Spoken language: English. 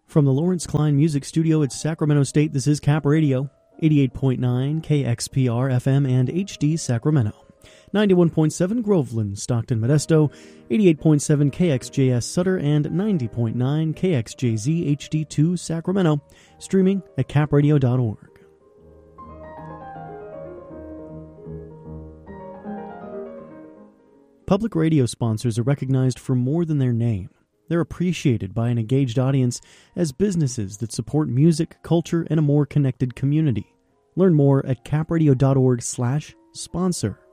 From the Lawrence Klein Music Studio at Sacramento State, this is Cap Radio, 88.9 KXPR FM and HD Sacramento, 91.7 Groveland, Stockton, Modesto, 88.7 KXJS Sutter, and 90.9 KXJZ HD2 Sacramento, streaming at capradio.org. Public radio sponsors are recognized for more than their name. They're appreciated by an engaged audience as businesses that support music, culture, and a more connected community. Learn more at capradio.org/sponsor.